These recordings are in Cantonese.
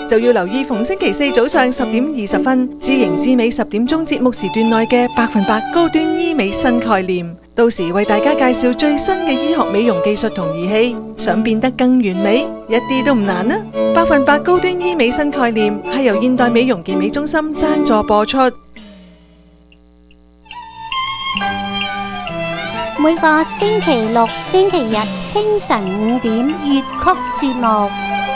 就要留意逢星期四早上10:20至盈至美10點鐘節目時段內嘅100%高端醫美新概念，到時為大家介紹最新嘅醫學美容技術同儀器，想變得更完美，一啲都唔難啊！100%高端醫美新概念係由現代美容健美中心贊助播出。 每個星期六、星期日清晨5點粵曲節目，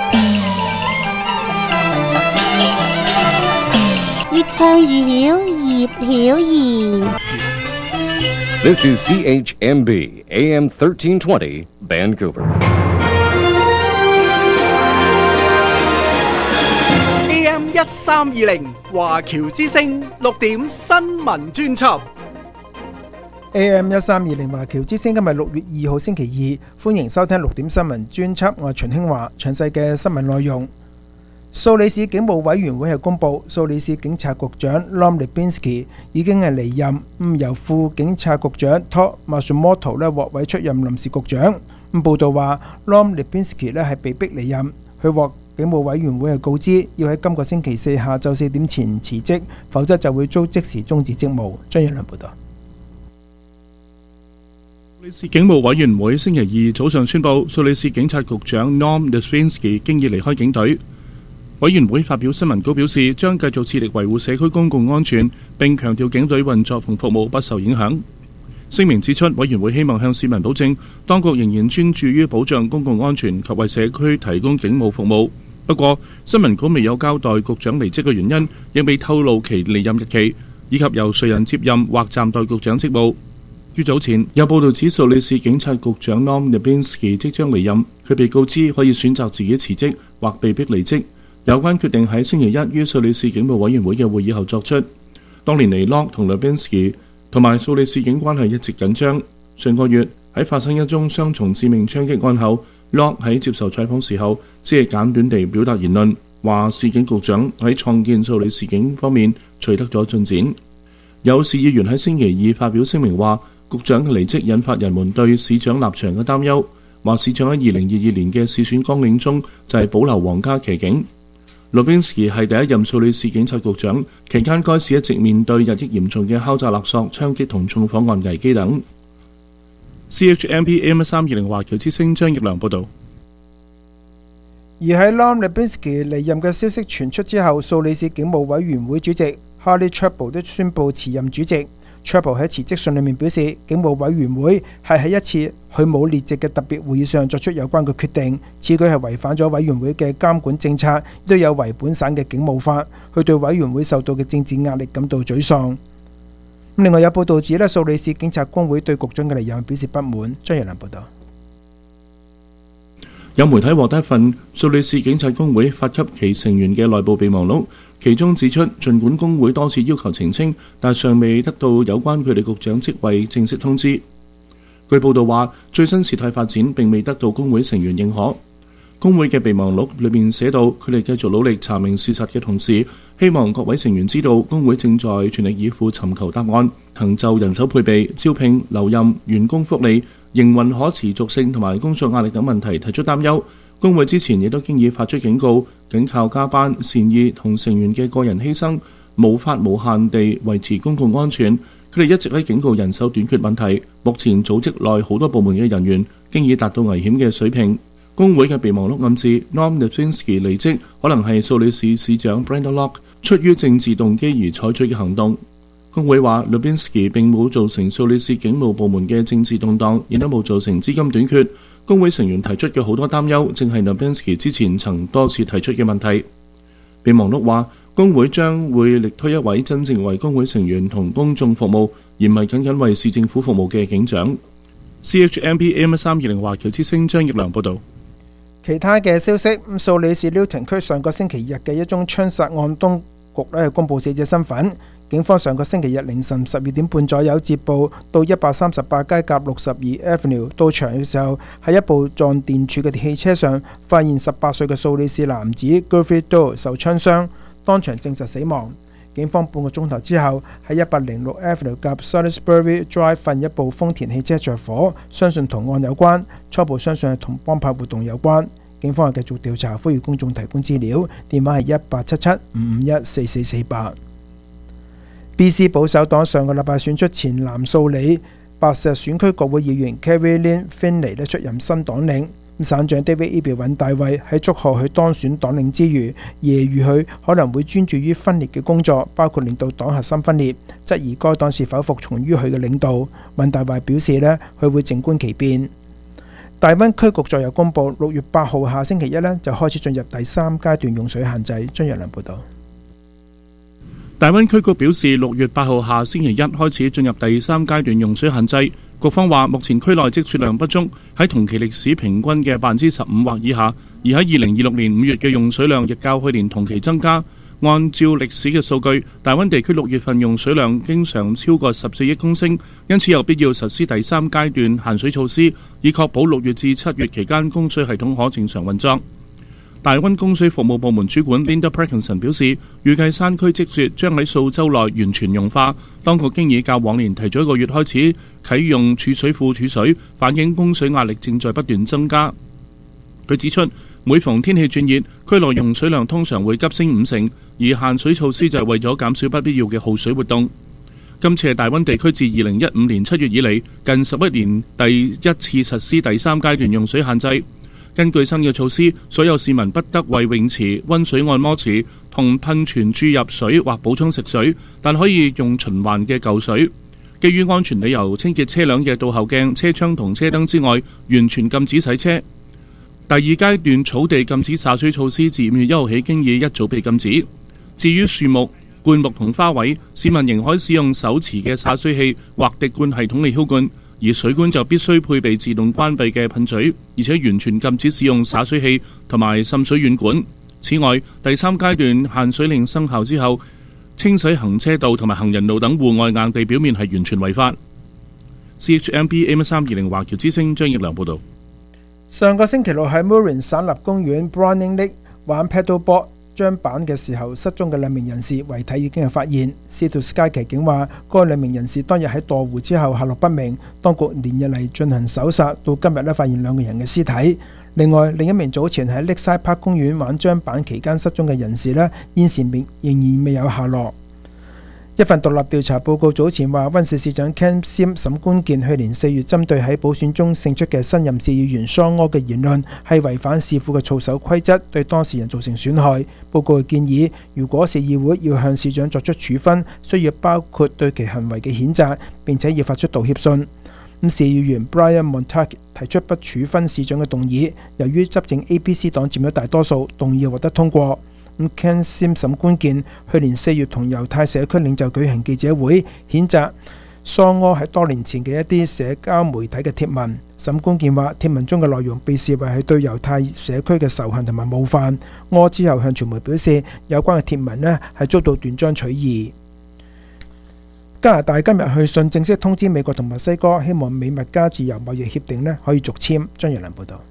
越唱越曉，葉曉儀。 This is CHMB AM 1320 Vancouver. AM 1320華僑之聲6點新聞專輯。 AM 1320華僑之聲今日6月2號星期二，歡迎收聽6點新聞專輯。我係秦興華，詳細嘅新聞內容。蘇里市警務委員會係公布，蘇里市警察局長 Lom Libinski 已經係離任，由副警察局長 Todd Matsumoto 獲委出任臨時局長。報道話 Lom Libinski 係被逼離任，佢獲警務委員會係告知要喺今個星期四下晝4點前辭職，否則就會遭即時終止職務。張耀良報道。 蘇里市警務委員會星期二早上宣布，蘇里市警察局長 Lom Libinski 經已離開警隊。委員會發表新聞稿表示，將繼續致力維護社區公共安全，並強調警隊運作同服務不受影響。聲明指出，委員會希望向市民保證，當局仍然專注於保障公共安全及為社區提供警務服務。不過，新聞稿未有交代局長離職嘅原因，亦未透露其離任日期，以及由誰人接任或暫代局長職務。於早前有報道指，蘇里市警察局長 Lom Libinski 即將離任，佢被告知可以選擇自己辭職或被逼離職。有關決定喺星期一於蘇里市警務委員會嘅會議後作出。多年嚟，Lom 同 Libinski 同埋蘇里市警關係一直緊張。上個月喺發生一宗雙重致命槍擊案後，Lom 喺接受採訪時候，只係簡短地表達言論，話市警局長喺創建蘇里市警方面取得咗進展。有市議員喺星期二發表聲明話，局長嘅離職引發人們對市長立場嘅擔憂，話市長喺2022年嘅市選綱領中就係保留皇家騎警。Libinski 係第一任蘇里市警察局長，期間該市一直面對日益嚴重嘅敲詐勒索、槍擊同縱火案危機等。CHMP AM 1320華僑之聲張益良報導。 而喺 Lom Libinski 離任嘅消息傳出之後，蘇里市警務委員會主席 Harley Chapel 都宣布辭任主席。Chapel 喺辭職信裏面表示，警務委員會係喺一次佢冇列席嘅特別會議上作出有關嘅決定，此舉係違反咗委員會嘅監管政策，亦都有違本省嘅警務法。佢對委員會受到嘅政治壓力感到沮喪。另外有報道指蘇里市警察工會對局長嘅離任表示不滿。張日蘭報道。 有媒體獲得一份蘇里市警察工會發給其成員嘅內部備忘錄，其中指出，儘管工會多次要求澄清，但尚未得到有關佢哋局長職位正式通知。據報道話，最新事態發展並未得到工會成員認可。工會嘅備忘錄裏面寫到，佢哋繼續努力查明事實嘅同時，希望各位成員知道，工會正在全力以赴尋求答案，曾就人手配備、招聘、留任、員工福利、營運可持續性同埋工作壓力等問題提出擔憂。工會之前亦都經已發出警告，僅靠加班、善意同成員嘅個人犧牲，無法無限地維持公共安全。佢哋一直喺警告人手短缺問題。目前組織內好多部門嘅人員經已達到危險嘅水平。工會嘅備忘錄暗示 Lom Libinski 離職可能係蘇里市市長 Brenda Locke 出於政治動機而採取嘅行動。工會話 Libinski 並冇造成蘇里市警務部門嘅政治動盪，亦都冇造成資金短缺。工會成員提出嘅好多擔憂，正係 Libinski 之前曾多次提出嘅問題。備忘錄話，工會將會力推一位真正為工會成員同公眾服務，而唔係僅僅為市政府服務嘅警長。CHMP AM 1320華僑之聲張益良報導。 其他嘅消息，蘇里市 Newton 區上個星期日嘅一宗槍殺案，當局公佈死者身份。警方上個星期日凌晨12點半左右接報到138街甲62 Avenue 到場嘅時候，喺一部撞電柱嘅汽車上發現18歲嘅蘇里士男子 Griffith Doe 受槍傷，當場證實死亡。警方半個鐘頭之後喺106 Avenue 及 Salisbury Drive 發現一部豐田汽車着火，相信同案有關，初步相信係同幫派活動有關。 警方係繼續調查，呼籲公眾提供資料。電話係1877-551-4448。BC 保守黨上個禮拜選出前南素里白石選區國會議員 Carrie Lynn Finley 出任新黨領。省長 David Eby 大衛喺祝賀佢當選黨領之餘，揶揄佢可能會專注於分裂嘅工作，包括令到黨核心分裂，質疑該黨是否服從於佢嘅領導。尹大衛表示佢會靜觀其變。大溫區局昨日公布，6月8號下星期一就開始進入第3階段用水限制。張若良報導。 大溫區局表示，6月8號下星期一開始進入第3階段用水限制。局方話，目前區內積雪量不足，喺同期歷史平均嘅15%或以下，而喺2026年5月嘅用水量亦較去年同期增加。按照歷史嘅數據，大溫地區6月份用水量經常超過14億公升，因此有必要實施第3階段限水措施，以確保6月至7月期間供水系統可正常運作。大溫供水服務部門主管 Linda Parkinson 表示，預計山區積雪將喺數週內完全融化。當局經已較往年提早1個月開始啟用儲水庫儲水，反映供水壓力正在不斷增加。佢指出，每逢天氣轉熱，區內用水量通常會急升50%，而限水措施就係為咗減少不必要嘅耗水活動。今次係大溫地區自2015年7月以嚟近11年第一次實施第3階段用水限制。根據新嘅措施，所有市民不得為泳池、溫水按摩池同噴泉注入水或補充食水，但可以用循環嘅舊水。基於安全理由，清潔車輛嘅倒後鏡、車窗同車燈之外，完全禁止洗車。第2階段草地禁止灑水措施自5月1號起經已一早被禁止。至於樹木、灌木同花卉，市民仍可使用手持嘅灑水器或滴灌系統嚟澆灌。而水管就必須配備自動關閉嘅噴嘴，而且完全禁止使用灑水器同埋滲水軟管。此外，第3階段限水令生效之後，清洗行車道同埋行人路等戶外硬地表面係完全違法。CHMB AM320 華僑之聲張奕良報導。 上個星期六喺 Murray 省立公園 Browning Lake 玩 paddleboard張板嘅時候失蹤嘅2名人士遺體已經係發現。司徒斯街奇警話，該2名人士當日喺墮湖之後下落不明，當局連日嚟進行搜索，到今日發現2個人嘅屍體。另外，另一名早前喺 Lakeside Park 公園玩張板期間失蹤嘅人士現時仍然未有下落。一份獨立調查報告早前話，溫市市長 Ken Sim 沈官健去年4月針對喺補選中勝出嘅新任市議員桑柯嘅言論係違反市府嘅操守規則，對當事人造成損害。報告建議，如果市議會要向市長作出處分，需要包括對其行為嘅譴責，並且要發出道歉信。市議員 Brian Montague 提出不處分市長嘅動議，由於執政 APC 黨佔咗大多數，動議獲得通過。Ken Sim 沈官健去年4月同猶太社區領袖舉行記者會，譴責桑柯喺多年前嘅一啲社交媒體嘅貼文。沈官健話，貼文中嘅內容被視為係對猶太社區嘅仇恨同埋冒犯。柯之後向傳媒表示，有關嘅貼文係遭到斷章取義。加拿大今日去信正式通知美國同墨西哥，希望美墨加自由貿易協定可以續簽。張若良報導。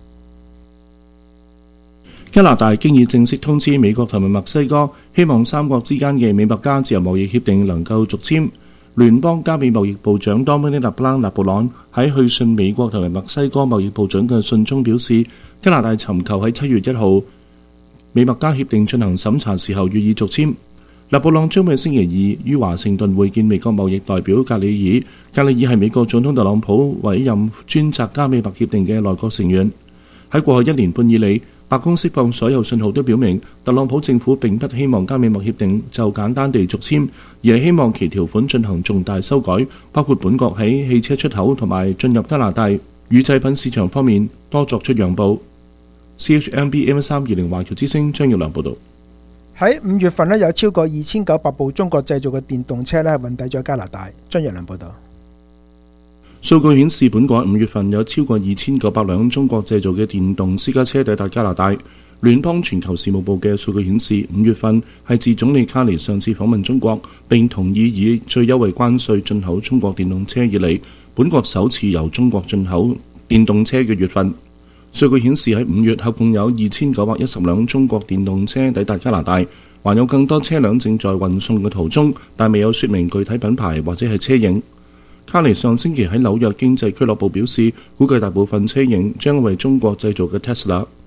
加拿大經已正式通知美國同埋墨西哥，希望3國之間嘅美墨加自由貿易協定能夠續簽。聯邦加美貿易部長 Dominic LeBlanc 拿布朗喺去信美國同埋墨西哥貿易部長嘅信中表示，加拿大尋求喺7月1號美墨加協定進行審查時候予以續簽。拿布朗將喺星期2於華盛頓會見美國貿易代表格里爾。格里爾係美國總統特朗普委任專責加美墨協定嘅內閣成員。喺過去1年半以嚟，白宮釋放所有信號都表明，特朗普政府並不希望加美墨協定就簡單地續簽，而係希望其條款進行重大修改，包括本國喺汽車出口同埋進入加拿大乳製品市場方面多作出讓步。CHMB AM320 華僑之聲張耀良報導。 喺5月份有超過2900部中國製造嘅電動車運抵咗加拿大。張耀良報導。 數據顯示，本港5月份有超過2900輛中國製造嘅電動私家車抵達加拿大。聯邦全球事務部嘅數據顯示，5月份係自總理卡尼上次訪問中國並同意以最優惠關稅進口中國電動車以嚟，本國首次由中國進口電動車嘅月份。數據顯示喺5月合共有2910輛中國電動車抵達加拿大，還有更多車輛正在運送嘅途中，但未有說明具體品牌或者係車型。卡尼上星期喺紐約經濟俱樂部表示，估計大部分車型將為中國製造嘅 Tesla。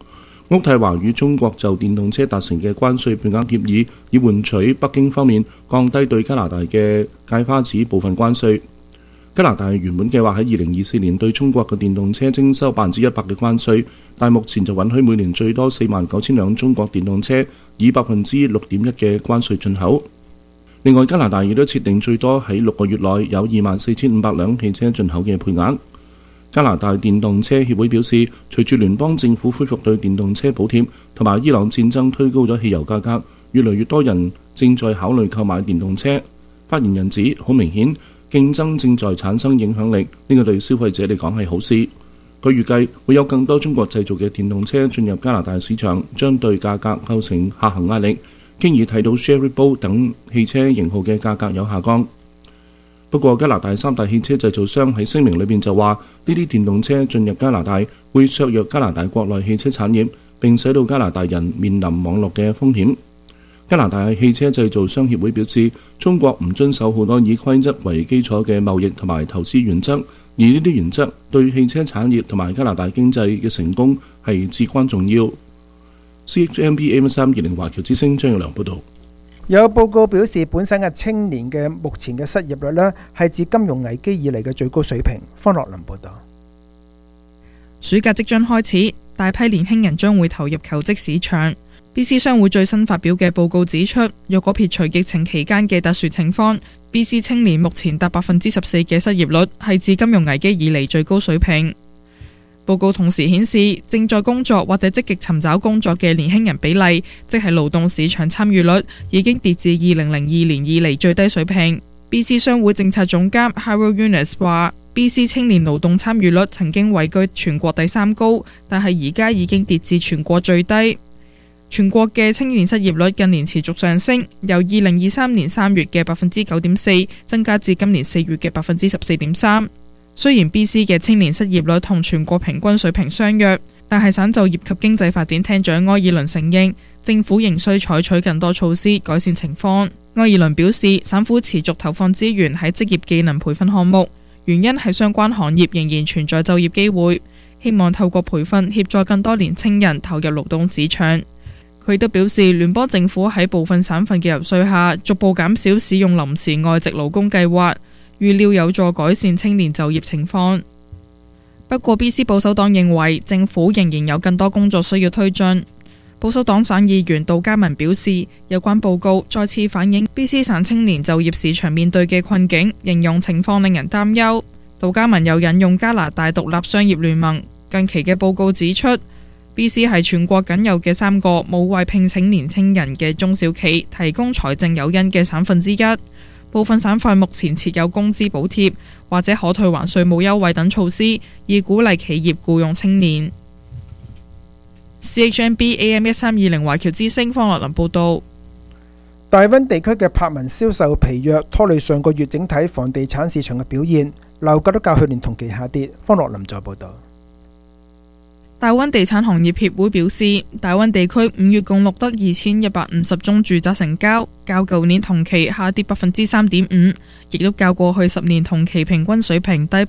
渥太華與中國就電動車達成嘅關稅配額協議，以換取北京方面降低對加拿大嘅芥花籽部分關稅。加拿大原本計劃喺2024年對中國嘅電動車徵收100%嘅關稅，但目前就允許每年最多49,000輛中國電動車以6.1%嘅關稅進口。另外，加拿大亦都設定最多喺6個月內有24,500輛汽車進口嘅配額。加拿大電動車協會表示，隨住聯邦政府恢復對電動車補貼，同埋伊朗戰爭推高咗汽油價格，越來越多人正在考慮購買電動車。發言人指，好明顯競爭正在產生影響力，呢個對消費者嚟講係好事。佢預計會有更多中國製造嘅電動車進入加拿大市場，將對價格構成下行壓力。經已睇到 Sherry-Bolt 等汽車型號嘅價格有下降。不過，加拿大3大汽車製造商喺聲明裏邊就話，呢啲電動車進入加拿大會削弱加拿大國內汽車產業，並使到加拿大人面臨網絡嘅風險。加拿大汽車製造商協會表示，中國唔遵守好多以規則為基礎嘅貿易同埋投資原則，而呢啲原則對汽車產業同埋加拿大經濟嘅成功係至關重要。CHMB AM320華僑之聲張玉良報導。 有報告表示，本省嘅青年嘅目前嘅失業率呢係自金融危機以嚟嘅最高水平。方樂林報導。 暑假即將開始，大批年輕人將會投入求職市場。BC 商會最新發表嘅報告指出，若果撇除疫情期間嘅特殊情況，BC 青年目前達14%嘅失業率，係自金融危機以嚟最高水平。報告同時顯示，正在工作或者積極尋找工作嘅年輕人比例，即係勞動市場參與率，已經跌至2002年以嚟最低水平。BC 商會政策總監 Harold Yunus 話，BC 青年勞動參與率曾經位居全國第3高，但係而家已經跌至全國最低。全國嘅青年失業率近年持續上升，由2023年3月嘅9.4%增加至今年4月嘅14.3%。雖然 BC 嘅青年失業率同全國平均水平相若，但係省就業及經濟發展廳長埃爾倫承認，政府仍需採取更多措施改善情況。埃爾倫表示，省府持續投放資源喺職業技能培訓項目，原因係相關行業仍然存在就業機會，希望透過培訓協助更多年青人投入勞動市場。佢亦都表示，聯邦政府喺部分省份嘅游說下，逐步減少使用臨時外籍勞工計劃，預料有助改善青年就業情況。不過 BC 保守黨認為政府仍然有更多工作需要推進。保守黨省議員杜嘉文表示，有關報告再次反映 BC 省青年就業市場面對嘅困境，形容情況令人擔憂。杜嘉文又引用加拿大獨立商業聯盟近期嘅報告指出，BC 係全國僅有嘅3個冇為聘請年青人嘅中小企提供財政誘因嘅省份之一。部分省份目前設有工資補貼或者可退還稅務優惠等措施，以鼓勵企業僱用青年。CHMB AM1320華僑之聲方樂林報導。 大溫地區嘅柏文銷售疲弱，拖累上個月整體房地產市場嘅表現，樓價都較去年同期下跌。方樂林再報導。 大溫地產行業協會表示，大溫地區5月共錄得2150宗住宅成交，較舊年同期下跌3.5%，亦都較過去10年同期平均水平低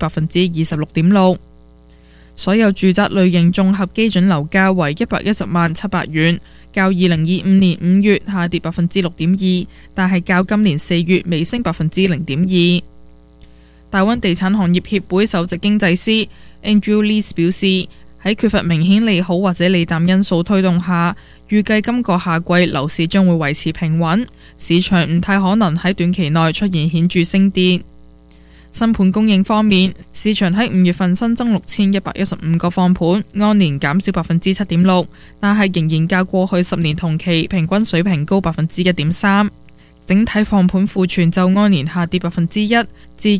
26.6%。所有住宅類型綜合基準樓價為110萬700元，較2025年5月下跌6.2%，但係較今年4月微升0.2%。大溫地產行業協會首席經濟師 Andrew Lees 表示，喺缺乏明顯利好或者利淡因素推動下，預計今個夏季樓市將會維持平穩，市場唔太可能喺短期內出現顯著升跌。新盤供應方面，市場喺5月份新增6115個放盤，按年減少7.6%，但係仍然較過去10年同期平均水平高1.3%。整體放盤庫存就按年下跌1%，至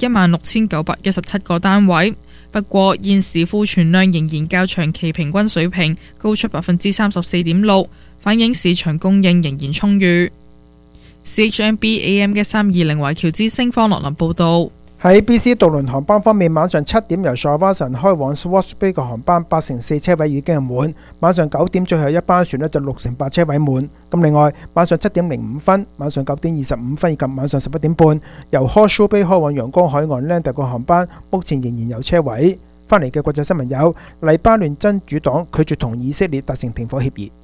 16,917個單位。不過現時庫存量仍然較長期平均水平高出34.6%，反映市場供應仍然充裕。CHMB AM1320華僑之聲方樂林報導。 喺 BC 渡輪航班方面，晚上7點由 Shawinigan 開往 Swartz Bay 嘅航班84%車位已經係滿，晚上9點最後一班船就68%車位滿。咁另外晚上7點05分、晚上9點25分以及晚上11點半由 Horseshoe Bay 開往陽光海岸 Lander 個航班，目前仍然有車位。 翻嚟嘅國際新聞有：黎巴嫩真主黨拒絕同以色列達成停火協議。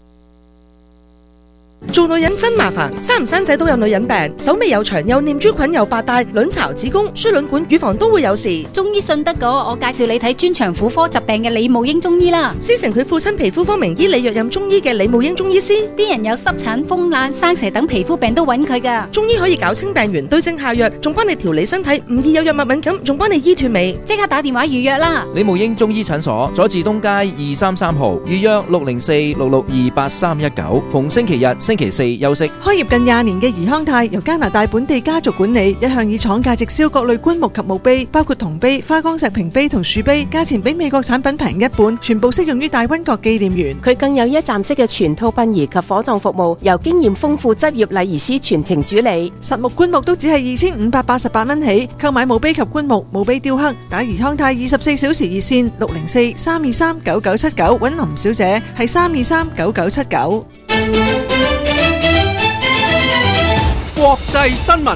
做女人真麻煩，生唔生仔都有女人病，手尾又長，又念珠菌，又白帶，卵巢、子宮、輸卵管、乳房都會有事。 中醫信得過，我介紹你睇專長婦科疾病嘅李慕英中醫啦。 師承佢父親皮膚科名醫李若任中醫嘅李慕英中醫師， 啲人有濕疹、風癩、生蛇等皮膚病都揾佢噶。 中醫可以搞清病源，對症下藥，仲幫你調理身體，唔易有藥物敏感，仲幫你醫斷尾。 即刻打電話預約啦！ 李慕英中醫診所，佐治東街233號，預約604662839，逢星期日、星期四休息。 開業近20年嘅怡康泰由加拿大本地家族管理，一向以廠價直銷各類棺木及墓碑，包括銅碑、花崗石屏碑同樹碑，價錢比美國產品平一半，全部適用於大溫國紀念園。 佢更有一站式嘅全套殯儀及火葬服務，由經驗豐富執業禮儀師全程主理。 實木棺木都只係2588蚊起，購買墓碑及棺木、墓碑雕刻，打怡康泰24小時熱線604-323-9979，揾林小姐係323-9979。 國際新聞。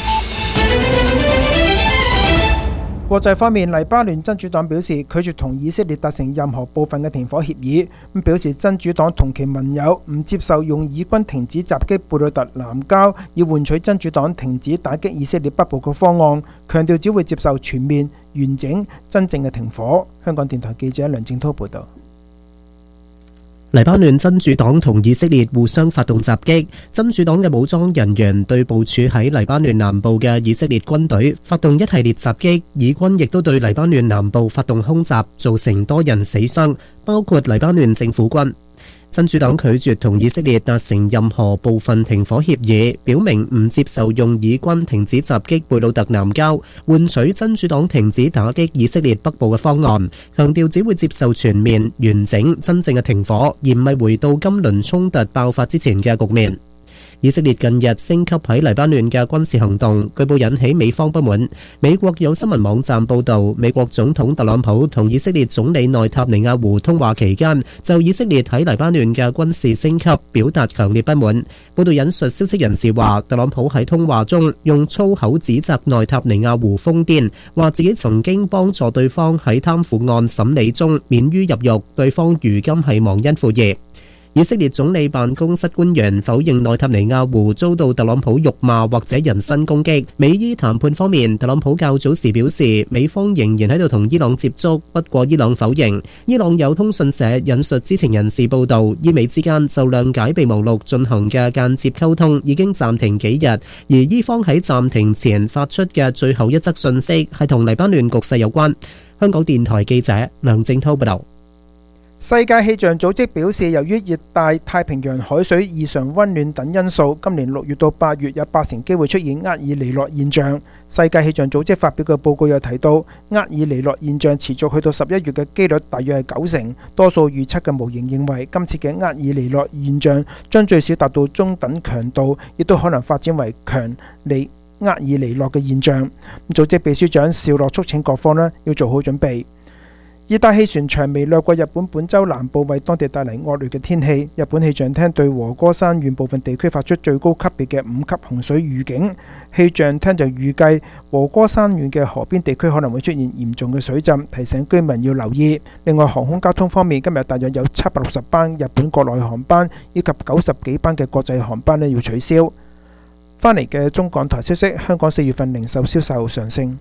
國際方面，黎巴嫩真主黨表示拒絕同以色列達成任何部分嘅停火協議，咁表示真主黨同其盟友唔接受用以軍停止襲擊貝魯特南郊，以換取真主黨停止打擊以色列北部嘅方案，強調只會接受全面、完整、真正嘅停火。香港電台記者梁正滔報導。 黎巴嫩真主黨同以色列互相發動襲擊，真主黨嘅武裝人員對部署喺黎巴嫩南部嘅以色列軍隊發動一系列襲擊，以軍亦都對黎巴嫩南部發動空襲，造成多人死傷，包括黎巴嫩政府軍。真主黨拒絕同以色列達成任何部分停火協議，表明唔接受用以軍停止襲擊貝魯特南郊，換取真主黨停止打擊以色列北部嘅方案，強調只會接受全面、完整、真正嘅停火，而唔係回到今輪衝突爆發之前嘅局面。以色列近日升級喺黎巴嫩嘅軍事行動，據報引起美方不滿。美國有新聞網站報導，美國總統特朗普同以色列總理內塔尼亞胡通話期間，就以色列喺黎巴嫩嘅軍事升級表達強烈不滿。報導引述消息人士話，特朗普喺通話中用粗口指責內塔尼亞胡瘋癲，話自己曾經幫助對方喺貪腐案審理中免於入獄，對方如今係忘恩負義。以色列總理辦公室官員否認內塔尼亞胡遭到特朗普辱罵或者人身攻擊。美伊談判方面，特朗普較早時表示，美方仍然喺度同伊朗接觸，不過伊朗否認。伊朗有通訊社引述知情人士報道，伊美之間就諒解備忘錄進行嘅間接溝通已經暫停幾日，而伊方喺暫停前發出嘅最後一則訊息係同黎巴嫩局勢有關。香港電台記者梁正滔報道。 世界氣象組織表示，由於熱帶太平洋海水異常溫暖等因素，今年6月到8月有80%機會出現厄爾尼諾現象。世界氣象組織發表嘅報告又提到，厄爾尼諾現象持續去到11月嘅機率大約係90%。多數預測嘅模型認為，今次嘅厄爾尼諾現象將最少達到中等強度，亦都可能發展為強尼厄爾尼諾嘅現象。組織秘書長紹洛促請各方要做好準備。熱帶氣旋長微掠過日本本州南部，為當地帶嚟惡劣嘅天氣。日本氣象廳對和歌山縣部分地區發出最高級別嘅5級洪水預警。氣象廳就預計和歌山縣嘅河邊地區可能會出現嚴重嘅水浸，提醒居民要留意。另外，航空交通方面，今日大約有760班日本國內航班以及90幾班嘅國際航班要取消。翻嚟嘅中港台消息，香港4月份零售銷售上升。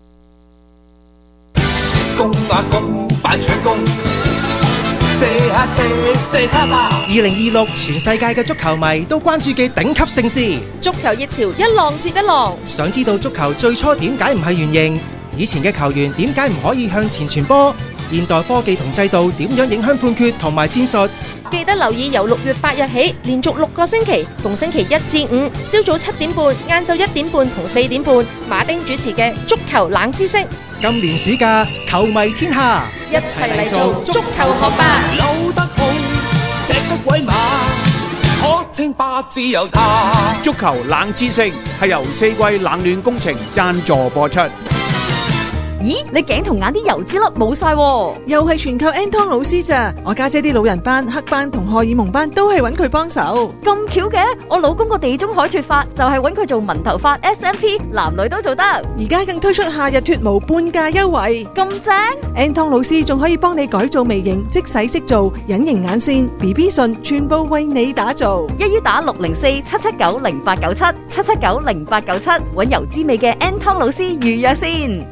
攻啊攻，快搶攻！射下射，射下吧！2026全世界嘅足球迷都關注嘅頂級盛事， 足球熱潮一浪接一浪。 想知道足球最初點解唔係圓形？以前嘅球員點解唔可以向前傳波？現代科技同制度點樣影響判決同埋戰術？ 記得留意由6月8日起，連續6個星期，逢星期1至5，朝早7點半、晏晝1點半同4點半，馬丁主持嘅足球冷知識。 今年暑假，球迷天下， 一齊嚟做足球學霸。 扭得好，踢得鬼馬，可稱霸自由他。 足球冷知識係由4季冷暖工程贊助播出。 咦，你頸同眼啲油脂粒冇晒喎， 又係全靠 Anton 老師咋？我家姐啲老人斑、黑斑同荷爾蒙斑都係揾佢幫手。 咁巧嘅，我老公個地中海脫髮就係揾佢做紋頭髮 SMP， 男女都做得。 而家更推出夏日脫毛半價優惠， 咁正 ！Anton 老師仲可以幫你改造微型，即洗即做，隱形眼線、BB 唇，全部為你打造。 一於打604-779-0897，779-0897，揾油滋味嘅 Anton 老師預約先。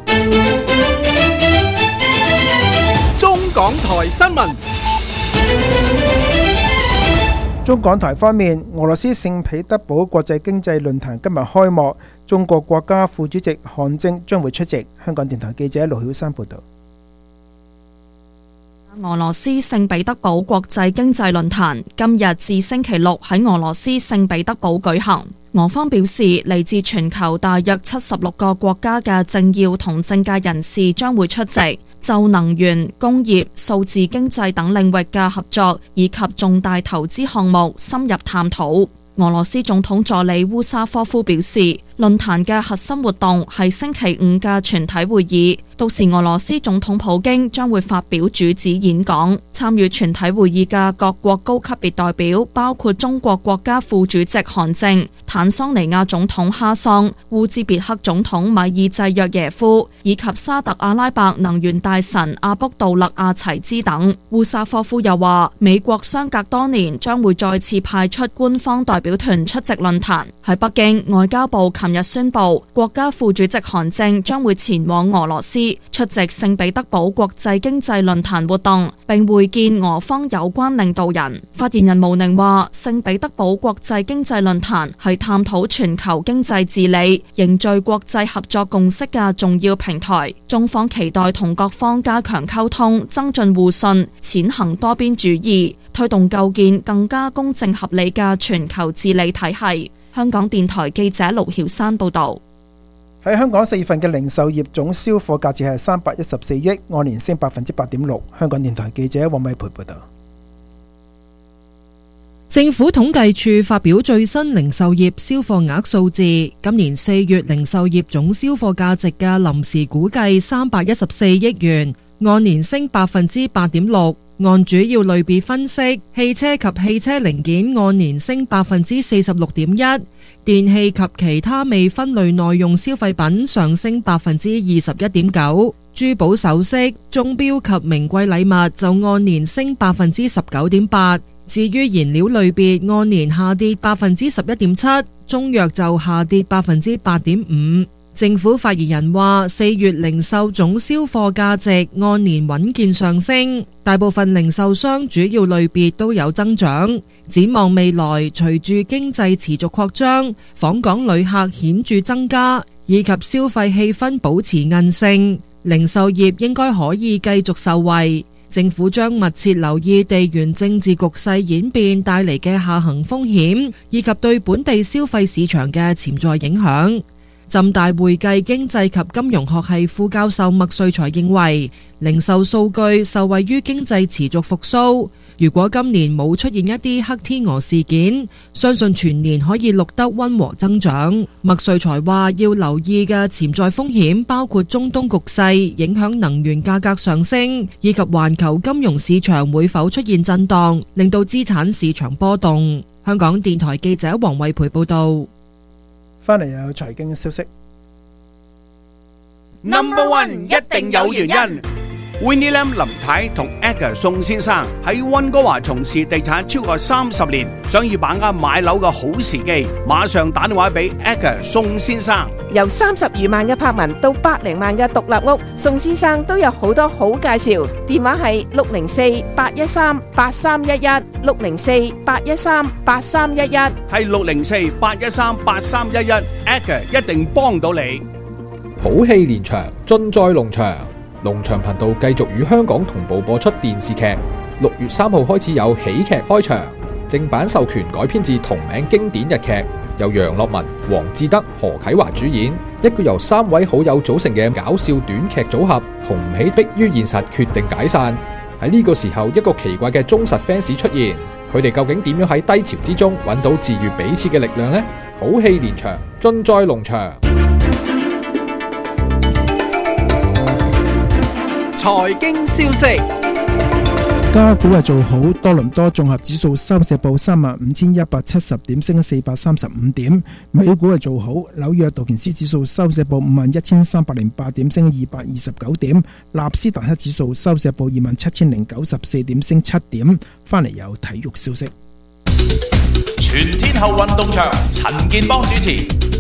中港台新聞。 中港台方面，俄羅斯聖彼得堡國際經濟論壇今日開幕，中國國家副主席韓正將會出席。香港電台記者盧曉珊報道。 俄羅斯聖彼得堡國際經濟論壇今日至星期六喺俄羅斯聖彼得堡舉行。俄方表示，嚟自全球大約76個國家嘅政要同政界人士將會出席，就能源、工業、數字經濟等領域嘅合作以及重大投資項目深入探討。俄羅斯總統助理烏沙科夫表示，論壇嘅核心活動係星期五嘅全體會議，到時俄羅斯總統普京將會發表主旨演講。參與全體會議嘅各國高級別代表包括中國國家副主席韓正、坦桑尼亞總統哈桑、烏茲別克總統米爾濟約耶夫以及沙特阿拉伯能源大臣阿卜杜勒阿齊茲等。烏沙科夫又話，美國相隔多年將會再次派出官方代表團出席論壇。喺北京，外交部琴日宣布，國家副主席韓正將會前往俄羅斯出席聖彼得堡國際經濟論壇活動，並會見俄方有關領導人。發言人毛寧話，聖彼得堡國際經濟論壇係探討全球經濟治理、凝聚國際合作共識嘅重要平台。中方期待同各方加強溝通，增進互信，踐行多邊主義，推動構建更加公正合理嘅全球治理體系。香港電台記者盧曉珊報道。 喺香港4月份嘅零售業總銷貨價值係314億，按年升8.6%。香港電台記者黃偉培報道。 政府統計處發表最新零售業銷貨額數字，今年4月零售業總銷貨價值嘅臨時估計314億元，按年升8.6%。按主要類別分析，汽車及汽車零件按年升46.1%，電器及其他未分類耐用消費品上升21.9%，珠寶首飾、鐘錶及名貴禮物就按年升19.8%。至於燃料類別按年下跌11.7%，中藥就下跌8.5%。政府發言人話，4月零售總銷貨價值按年穩健上升，大部分零售商主要類別都有增長。展望未來，隨住經濟持續擴張，訪港旅客顯著增加，以及消費氣氛保持韌性，零售業應該可以繼續受惠。政府將密切留意地緣政治局勢演變帶嚟嘅下行風險，以及對本地消費市場嘅潛在影響。浸大會計經濟及金融學系副教授麥瑞才認為，零售數據受惠於經濟持續復甦，如果今年冇出現一啲黑天鵝事件，相信全年可以錄得溫和增長。麥瑞才話，要留意嘅潛在風險包括中東局勢影響能源價格上升，以及環球金融市場會否出現震盪，令到資產市場波動。香港電台記者黃慧培報道。 翻嚟又有財經消息。 Number One 一定有原因。Winnie Lam 林太同 Edgar 宋先生喺溫哥華從事地產超過30年，想要把握買樓嘅好時機，馬上打電話俾 Edgar 宋先生。 由30餘萬嘅柏文到100零萬嘅獨立屋，宋先生都有好多好介紹。電話係604-813-8311 604-813-8311， 係604-813-8311。Edgar 一定幫到你。 好戲連場，盡在龍翔。龍翔頻道繼續與香港同步播出電視劇。6月3號開始有喜劇開場，正版授權改編自同名經典日劇，由楊樂文、黃志德、何啟華主演，一個由3位好友組成嘅搞笑短劇組合，紅唔起迫於現實決定解散。喺呢個時候，一個奇怪嘅忠實 fans 出現，佢哋究竟點樣喺低潮之中揾到治癒彼此嘅力量呢？好戲連場，盡在龍翔。 財經消息。 加股係做好，多倫多綜合指數收市報35,170點，升咗435點；美股係做好，紐約道瓊斯指數收市報51,308點，升229點；納斯達克指數收市報27,094點，升7點。翻嚟有體育消息。 全天候運動場，陳健邦主持。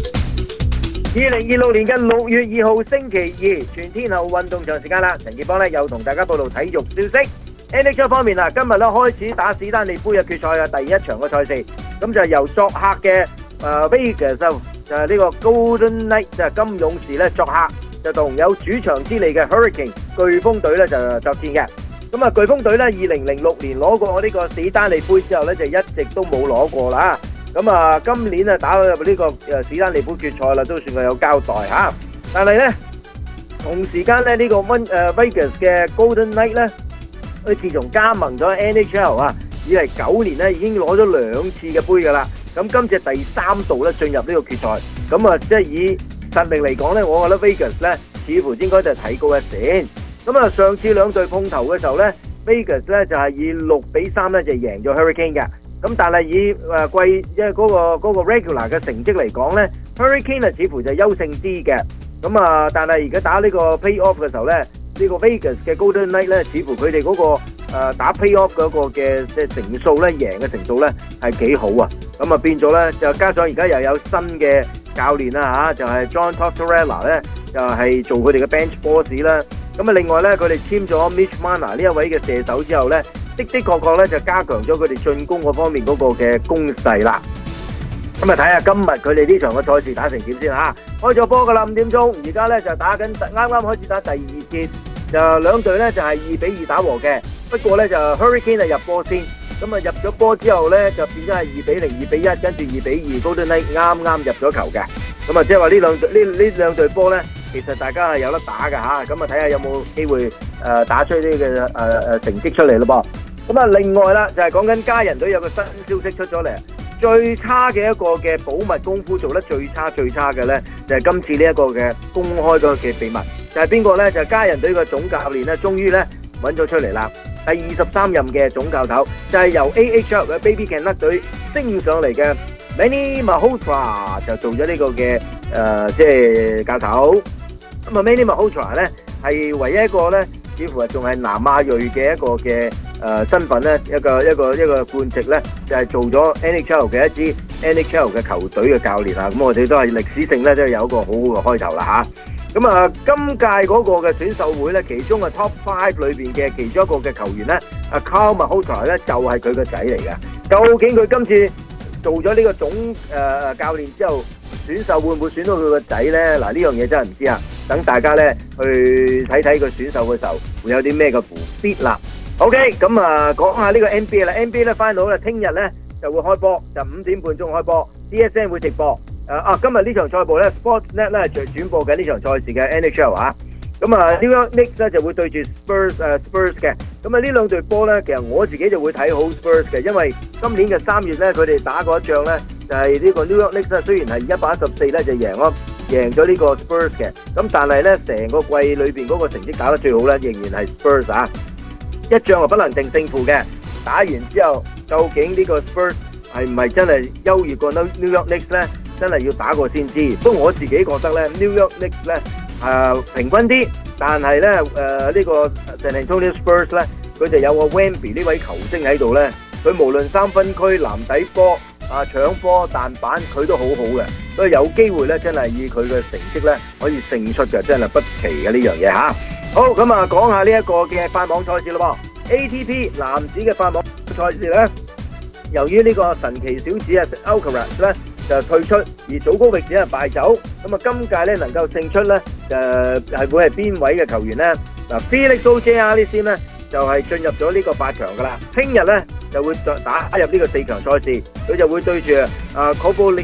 2026年嘅6月2號星期二，全天候運動場時間啦，陳健邦又同大家報道體育消息。NHL 方面啦，今日開始打史丹利杯嘅決賽嘅第一場嘅賽事，咁就由作客嘅Vegas 就係呢個 Golden Knights 就係金勇士作客就同有主場之利嘅 Hurricane 颶風隊就作戰嘅。咁啊，颶風隊2006年攞過呢個史丹利杯之後就一直都冇攞過啦。咁啊，今年打入呢個史丹利杯決賽啦，都算係有交代嚇。但係呢，同時間呢個Vegas 嘅 Golden Knights佢自從加盟咗 NHL 以嚟9年已經攞咗2次嘅杯噶啦。咁今次第3度進入呢個決賽，咁啊即係以實力嚟講呢，我覺得 Vegas 似乎應該就係睇高一線。咁啊，上次兩隊碰頭嘅時候呢 Vegas 就係以6-3就贏咗 Hurricane 嘅。咁但係以季嗰個 regular 嘅成績嚟講呢 Hurricane 似乎就優勝啲嘅。咁啊，但係而家打呢個 playoff 嘅時候呢，呢個 Vegas 嘅 Golden Knights似乎佢哋嗰個打 playoff 嗰個嘅即係成數贏嘅程度係幾好啊！咁啊變咗就加上而家又有新嘅教練啦就係 John Tortorella 就係做佢哋嘅 bench boss 啦。咁啊另外佢哋簽咗 Mitch Marner 呢一位嘅射手之後的確就加強咗佢哋進攻嗰方面嗰個嘅攻勢啦。咁啊睇下今日佢哋呢場嘅賽事打成點先嚇。開咗波噶啦，5點鐘，而家就打緊啱啱開始打第2節，就兩隊就係2-2打和嘅。不過就 Hurricane 入波先，咁啊入咗波之後就變咗係2-0、2-1，跟住2-2 Golden Knights啱入咗球嘅。咁啊即係話呢兩隊波其實大家係有得打㗎嚇。咁啊睇下有冇機會打出啲嘅成績出嚟咯噃。咁啊另外啦就係講緊家人隊有個新消息出咗嚟。最差嘅一個嘅保密功夫做得最差嘅呢，就係今次呢一個嘅公開嗰嘅秘密，就係邊個呢？就係家人隊嘅總教練呢，終於呢揾咗出嚟啦。第23任嘅總教頭就係由 AHL 嘅 Baby Canucks 隊升上嚟嘅 Manny Malhotra 就做咗呢個嘅即係教頭。咁啊 Manny Malhotra 呢係唯一一個呢，似乎係仲係南亞裔嘅一個嘅身份呢，一個冠籍呢，就係做咗 NHL 嘅一支 NHL 嘅球隊嘅教練啊！咁我哋都係歷史性呢，都係有一個好好嘅開頭啦嚇。咁啊，今屆嗰個嘅選秀會呢，其中嘅 Top 5裏邊嘅其中一個嘅球員呢，阿 Kyle Malhotra 呢，就係佢個仔嚟嘅。究竟佢今次做咗呢個總教練之後，選秀會唔會選到佢個仔呢？嗱，呢樣嘢真係唔知啊！等大家呢去睇睇佢選秀嘅時候會有啲咩嘅伏筆啦。OK， 咁啊講下呢個 NBA 啦 ，NBA 咧翻到啦，聽日咧就會開波，就5點半鐘開波 ，DSN 會直播。今日呢場賽報咧 ，Sportsnet 咧就轉播緊呢場賽事嘅 NHL 啊。咁啊 New York Knicks 咧就會對住 Spurs 嘅。咁啊呢兩隊波咧，其實我自己就會睇好 Spurs 嘅，因為今年嘅3月咧，佢哋打過一仗咧，就係呢個 New York Knicks 雖然係114咧就贏咗呢個 Spurs 嘅，咁但係咧成個季裏邊嗰個成績打得最好咧，仍然係 Spurs 啊。一仗就不能定勝負嘅，打完之後究竟呢個 Spurs 係唔係真係優越過 New York Knicks 咧？真係要打過先知。不過我自己覺得咧 ，New York Knicks 咧平均啲，但係咧呢個 San Antonio Spurs 咧，佢哋有個 Wemby 呢位球星喺度咧，佢無論三分區、籃底波、搶波、彈板，佢都好好嘅，所以有機會咧真係以佢嘅成績咧可以勝出嘅，真係不奇嘅呢樣嘢嚇。好，咁啊，講下呢一個嘅法網賽事咯噃 ，ATP 男子嘅法網賽事咧，由於呢個神奇小子Alcaraz 咧就退出，而祖高域只係敗走，咁啊今屆咧能夠勝出咧，係會係邊位嘅球員咧？嗱 Felix Auger-Aliassime 咧就係進入咗呢個8強噶啦，聽日咧就會打入呢個4強賽事，佢就會對住Cobolli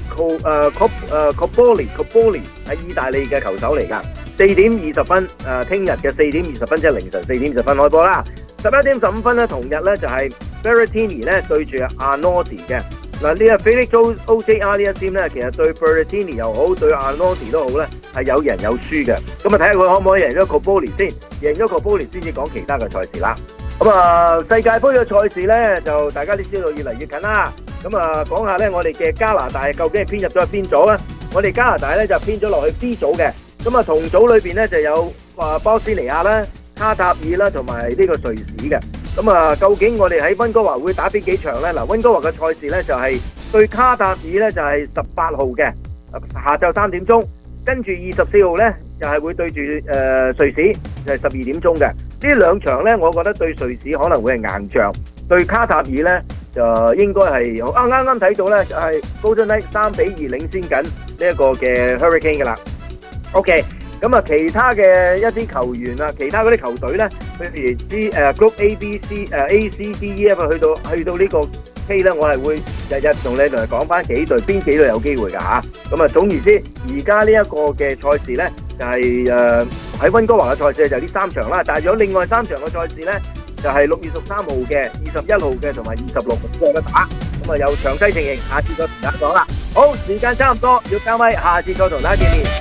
係意大利嘅球手嚟噶。4點20分，聽日嘅4點20分即係凌晨4點20分開波啦。11點15分咧，同日咧就係 Berrettini 咧對住阿 Arnoldi 嘅。 嗱，呢個 Felix OJR 呢一簽咧，其實對 Berrettini 又好，對 Arnoldi 都好咧，係有贏有輸嘅。咁啊，睇下佢可唔可以贏咗 Cobolli 先，贏咗 Cobolli先至講其他嘅賽事啦。咁啊，世界盃嘅賽事咧，就大家都知道越嚟越近啦。咁啊，講下咧，我哋嘅加拿大究竟係編入咗去邊組咧？我哋加拿大咧就編咗落去 B 組嘅。咁啊，同組裏邊咧就有波斯尼亞啦、卡塔爾啦，同埋呢個瑞士嘅。咁啊，究竟我哋喺溫哥華會打邊幾場咧？嗱，溫哥華嘅賽事咧就係對卡塔爾咧就係18號嘅下晝3點鐘，跟住24號咧就係會對住瑞士就係12點鐘嘅。呢兩場咧，我覺得對瑞士可能會係硬仗，對卡塔爾咧就應該係啱睇到咧就係Golden Knights 3-2領先緊呢一個嘅 Hurricane 噶啦。OK。咁啊，其他嘅一啲球員啊，其他嗰啲球隊咧，譬如啲Group A、B、C、A、C、D、E、F 去到呢個 K 咧，我係會日日同你嚟講翻邊幾隊有機會㗎嚇。咁啊，總言之，而家呢一個嘅賽事咧，就係喺溫哥華嘅賽事就呢3場啦。但係有另外3場嘅賽事咧，就係6月13號嘅、21號嘅同埋26號嘅得打。咁啊，有詳細情形，下次再同大家講啦。好，時間差唔多，要交咪，下次再同大家見面。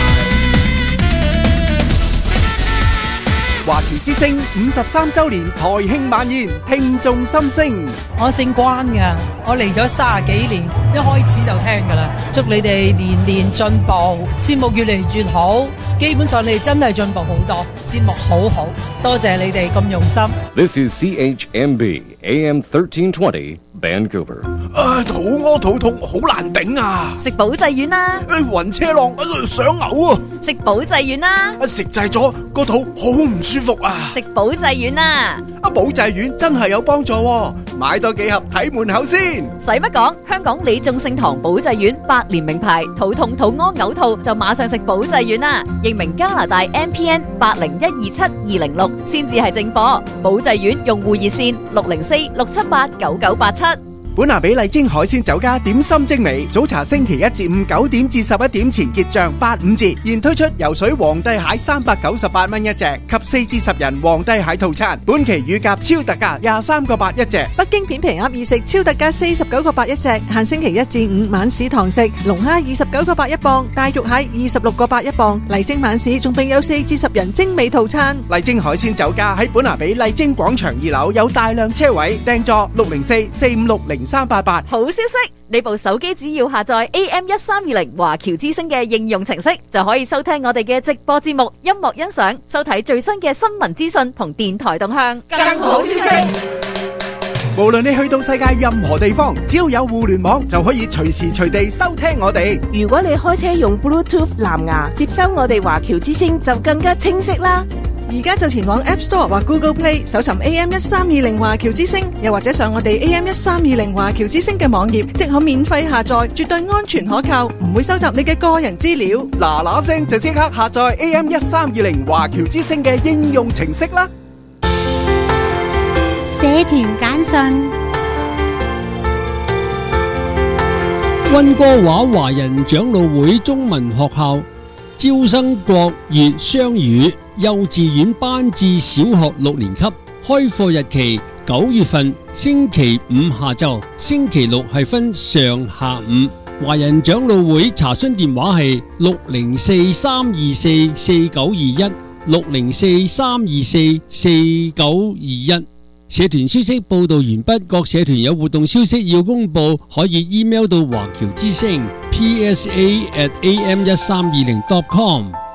華僑之聲53週年台慶晚宴，聽眾心聲。 我姓關㗎，我嚟咗30幾年，一開始就聽㗎啦。祝你哋年年進步，節目越嚟越好。基本上你哋真係進步好多，節目好好，多謝你哋咁用心。 This is CHMB AM 1320 Vancouver。 肚屙肚痛好難頂啊！ 食保濟丸啦。 暈車浪想嘔啊！ 食保濟丸啦。 食滯咗個肚好唔舒服啊！ 食保濟丸啦。 保濟丸真係有幫助喎，買多幾盒睇門口先。 使乜講？香港李眾聖堂保濟丸百年名牌，肚痛肚屙嘔吐就馬上食保濟丸啦。認明加拿大 MPN 80127206先至係正貨。保濟丸用戶熱線604-678-9987。 本拿比麗晶海鮮酒家點心精美，早茶星期1至5 9點至11點前結賬85折，現推出游水皇帝蟹398蚊一隻及4至10人皇帝蟹套餐，本期乳鴿超特價23個8一隻。 北京片皮鴨意食超特價49個8一隻，限星期1至5晚市堂食，龍蝦29個8一磅，大肉蟹26個8一磅。麗晶晚市仲並有4至10人精美套餐。 麗晶海鮮酒家喺本拿比麗晶廣場2樓有大量車位，訂座604-456-0388。 好消息！你部手機只要下載 AM1320華僑之聲嘅應用程式，就可以收聽我哋嘅直播節目、音樂欣賞、收睇最新嘅新聞資訊同電台動向。更好消息！ 無論你去到世界任何地方，只要有互聯網，就可以隨時隨地收聽我哋。 如果你開車用 Bluetooth 藍牙接收我哋華僑之聲，就更加清晰啦。 而家就前往 App Store 或 Google Play 搜尋 AM1320華僑之聲，又或者上我哋 AM1320華僑之聲嘅網頁，即可免費下載，絕對安全可靠，唔會收集你嘅個人資料。 嗱聲就即刻下載 AM1320華僑之聲嘅應用程式啦。 社團簡訊。 溫哥華華人長老會中文學校招生國粵雙語幼稚園班至小學6年級，開課日期9月份星期5下晝，星期6係分上下午。華人長老會查詢電話係604-324-4921 604-324-4921。社團消息報道完畢，各社團有活動消息要公佈，可以 email 到華僑之聲 psa@am1320.com。